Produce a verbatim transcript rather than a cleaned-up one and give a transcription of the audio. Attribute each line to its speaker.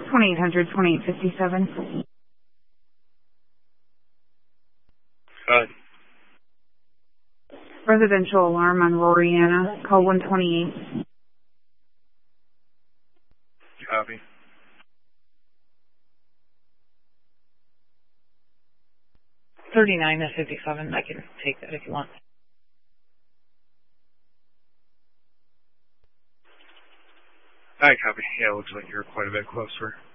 Speaker 1: twenty-eight hundred, twenty-eight fifty-seven.
Speaker 2: Uh,
Speaker 1: Residential alarm on Roriana. Call one twenty-eight.
Speaker 2: copy.
Speaker 3: thirty-nine to fifty-seven. I can take that if you want.
Speaker 2: I copy. Yeah, it looks like you're quite a bit closer.